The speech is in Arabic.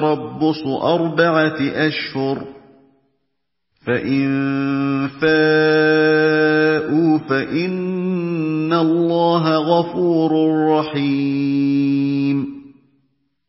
تَرَبُّصُ 4 أَشْهُرٍ ۖ فَإِن فَاءُوا فَإِنَّ اللَّهَ غَفُورٌ رَّحِيمٌ